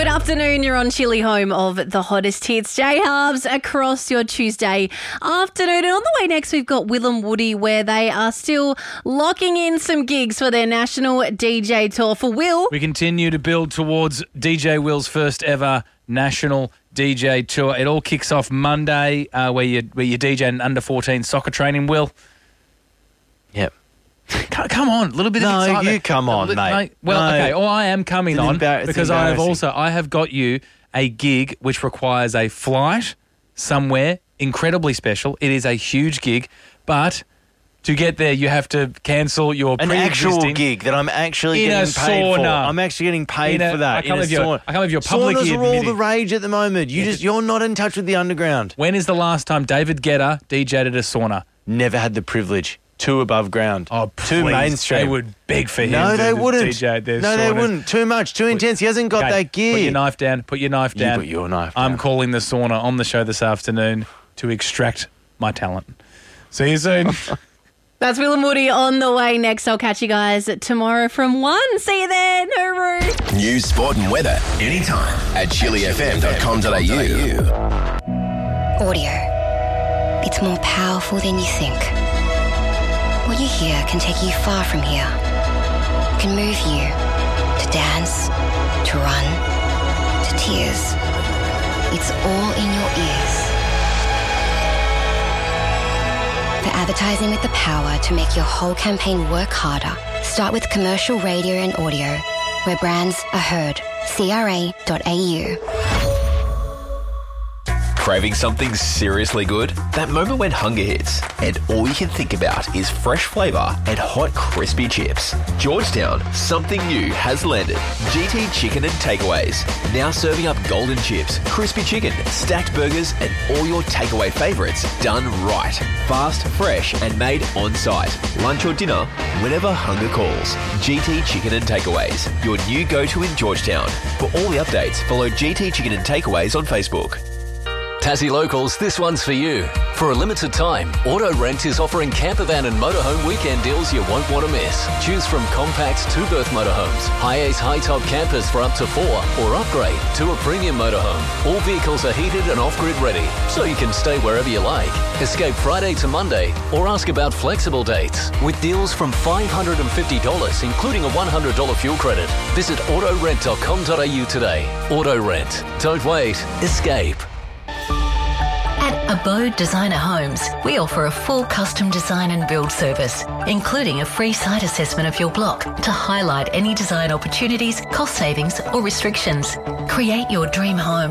afternoon. You're on Chilli, home of the hottest hits. J-Hubs across your Tuesday afternoon. And on the way next, we've got Will and Woody, where they are still locking in some gigs for their national DJ tour. For Will, we continue to build towards DJ Will's first ever national DJ tour. It all kicks off Monday, where you DJ an under 14 soccer training. Will, yep. Come on, a little bit of excitement. No, you come on, mate. Well, no. Okay, I am coming on because I have got you a gig which requires a flight somewhere incredibly special. It is a huge gig, but to get there, you have to cancel your an actual gig that I'm actually getting paid for. I'm actually getting paid for that. I can't believe your public saunas are all the rage at the moment. You're not in touch with the underground. When is the last time David Guetta DJ'd at a sauna? Never had the privilege. Too above ground. Oh, too mainstream. They would beg for him. No, they wouldn't. DJ their no, they wouldn't. Too much. Too intense. He hasn't got that gear. Put your knife down. Put your knife down. You put your knife down. I'm calling the sauna on the show this afternoon to extract my talent. See you soon. That's Will and Woody on the way next. I'll catch you guys tomorrow from 1. See you there, Nuru. News, sport and weather anytime at chillifm.com.au. Audio. It's more powerful than you think. What you hear can take you far from here. It can move you to dance, to run, to tears. It's all in your ears. For advertising with the power to make your whole campaign work harder, start with commercial radio and audio, where brands are heard. CRA.au. Craving something seriously good? That moment when hunger hits and all you can think about is fresh flavour and hot crispy chips. Georgetown, something new has landed. GT Chicken and Takeaways. Now serving up golden chips, crispy chicken, stacked burgers and all your takeaway favourites done right. Fast, fresh and made on site. Lunch or dinner, whenever hunger calls. GT Chicken and Takeaways, your new go-to in Georgetown. For all the updates, follow GT Chicken and Takeaways on Facebook. Tassie Locals, this one's for you. For a limited time, Auto Rent is offering campervan and motorhome weekend deals you won't want to miss. Choose from compact 2-berth motorhomes, high-ace high-top campers for up to 4, or upgrade to a premium motorhome. All vehicles are heated and off-grid ready, so you can stay wherever you like. Escape Friday to Monday, or ask about flexible dates. With deals from $550, including a $100 fuel credit. Visit autorent.com.au today. Auto Rent. Don't wait. Escape. At Abode Designer Homes, we offer a full custom design and build service, including a free site assessment of your block to highlight any design opportunities, cost savings or restrictions. Create your dream home